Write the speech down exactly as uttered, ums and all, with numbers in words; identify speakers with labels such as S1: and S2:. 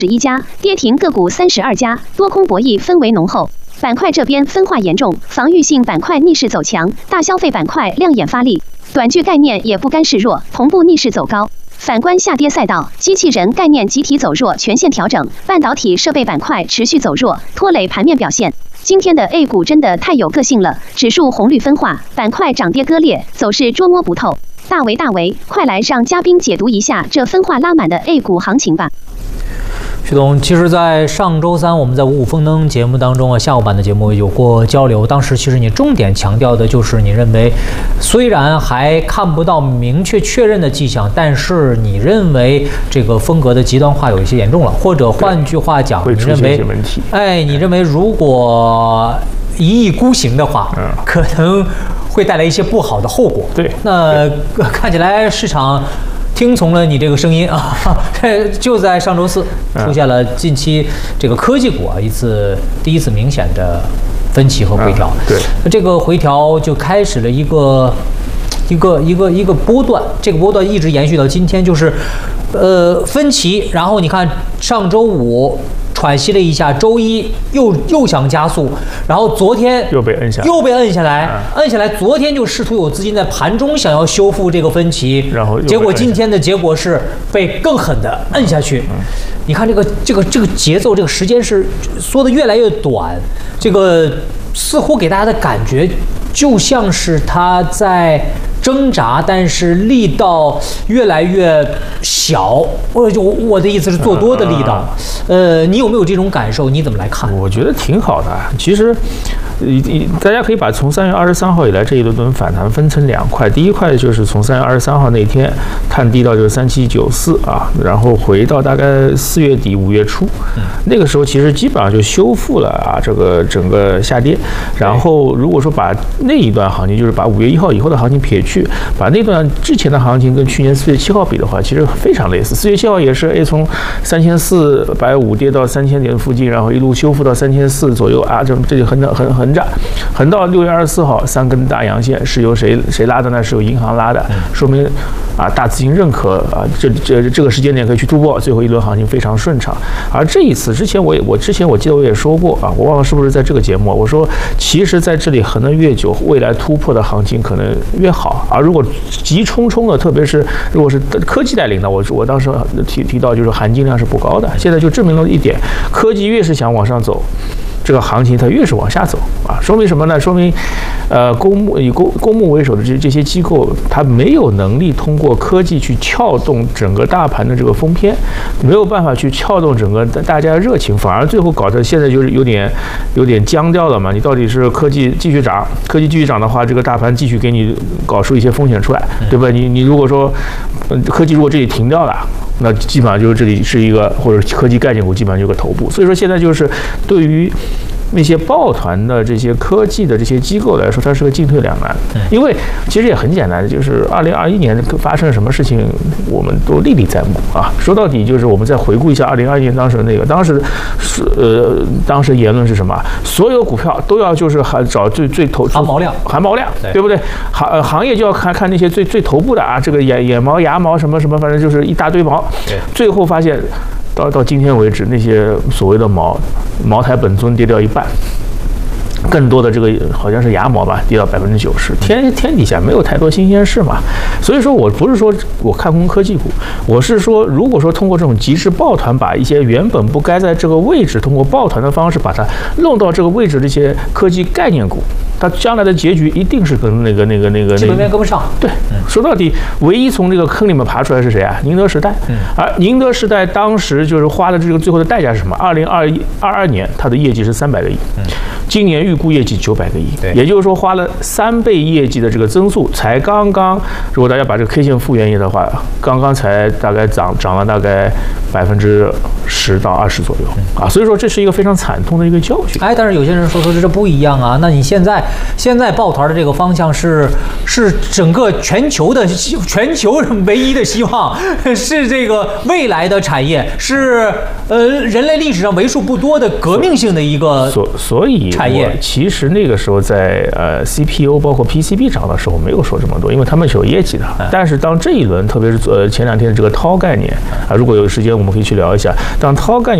S1: 十一家，跌停个股三十二家，多空博弈氛围浓厚。板块这边分化严重，防御性板块逆势走强，大消费板块亮眼发力，短剧概念也不甘示弱，同步逆势走高。反观下跌赛道，机器人概念集体走弱，全线调整，半导体设备板块持续走弱，拖累盘面表现。今天的 A 股真的太有个性了，指数红绿分化，板块涨跌割裂，走势捉摸不透。大为大为，快来让嘉宾解读一下这分化拉满的 A 股行情吧。
S2: 徐总，其实，在上周三我们在五五丰登节目当中啊，下午版的节目有过交流。当时其实你重点强调的就是你认为，虽然还看不到明确确认的迹象，但是你认为这个风格的极端化有一些严重了，或者换句话讲，你认为，哎，你认为如果一意孤行的话，嗯、可能会带来一些不好的后果。
S3: 对，
S2: 那看起来市场听从了你这个声音啊，就在上周四出现了近期这个科技股啊一次第一次明显的分歧和回调。
S3: 嗯、对，
S2: 这个回调就开始了一个一个一个一个波段，这个波段一直延续到今天，就是呃分歧。然后你看上周五喘息了一下，周一又又想加速，然后昨天
S3: 又被摁下来，
S2: 又被摁下来，摁下来。昨天就试图有资金在盘中想要修复这个分歧，
S3: 然后
S2: 结果今天的结果是被更狠的摁下去。嗯、你看这个这个这个节奏，这个时间是缩得越来越短，这个似乎给大家的感觉就像是他在挣扎，但是力道越来越小。我就我的意思是做多的力道。呃，你有没有这种感受？你怎么来看？
S3: 我觉得挺好的。其实，大家可以把从三月二十三号以来这一轮轮反弹分成两块。第一块就是从三月二十三号那天探低到就是三七九四啊，然后回到大概四月底五月初，嗯、那个时候其实基本上就修复了啊这个整个下跌。然后如果说把那一段行情，就是把五月一号以后的行情撇去，把那段之前的行情跟去年四月七号比的话，其实非常类似。四月七号也是哎从三千四百五跌到三千点附近，然后一路修复到三千四左右啊，这这就横横横着，横到六月二十四号三根大阳线是由谁谁拉的呢？是由银行拉的，说明啊大资金认可啊，这这这个时间点可以去突破，最后一轮行情非常顺畅。而这一次之前我也我之前我记得我也说过啊，我忘了是不是在这个节目，我说其实在这里横得越久，未来突破的行情可能越好。而如果急冲冲的，特别是如果是科技带领的，我我当时提提到就是含金量是不高的。现在就证明了一点，科技越是想往上走，这个行情它越是往下走啊，说明什么呢？说明，呃，公募以公公募为首的这这些机构，它没有能力通过科技去撬动整个大盘的这个封篇，没有办法去撬动整个大家的热情，反而最后搞得现在就是有点有点僵掉了嘛。你到底是科技继续涨，科技继续涨的话，这个大盘继续给你搞出一些风险出来，对吧？你你如果说，嗯，科技如果这里停掉了，那基本上就是这里是一个或者科技概念股基本上有个头部。所以说现在就是对于那些抱团的这些科技的这些机构来说，它是个进退两难。因为其实也很简单，就是二零二一年发生了什么事情，我们都历历在目啊。说到底就是我们再回顾一下二零二一年当时的那个，当时是呃当时言论是什么？所有股票都要就是还找最最头
S2: 含毛量，
S3: 含毛量，对, 对不对？行呃行业就要看看那些最最头部的啊，这个眼眼毛、牙毛什么什么，反正就是一大堆毛。最后发现。到到今天为止，那些所谓的茅茅台本尊跌掉一半，更多的这个好像是牙毛吧，跌到百分之九十。天天底下没有太多新鲜事嘛，所以说我不是说我看空科技股，我是说如果说通过这种极致抱团，把一些原本不该在这个位置，通过抱团的方式把它弄到这个位置的一些科技概念股，它将来的结局一定是跟那个那个那个
S2: 基本面跟不上。
S3: 对，说到底，唯一从这个坑里面爬出来是谁啊？宁德时代。嗯，而宁德时代当时就是花的这个最后的代价是什么？二零二一二二年它的业绩是三百个亿，嗯，今年预估业绩九百个亿，也就是说花了三倍业绩的这个增速，才刚刚，如果大家把这个 K 线复原一下的话，刚刚才大概涨涨了大概百分之十到二十左右啊，所以说这是一个非常惨痛的一个教训。
S2: 哎，但是有些人说说这不一样啊，那你现在现在抱团的这个方向是是整个全球的全球唯一的希望，是这个未来的产业，是呃人类历史上为数不多的革命性的一个
S3: 所所以
S2: 产业
S3: 其实那个时候在呃 C P U 包括 P C B 涨的时候没有说这么多，因为他们是有业绩的。但是当这一轮，特别是呃前两天这个涛概念啊，如果有时间我们可以去聊一下，当涛概念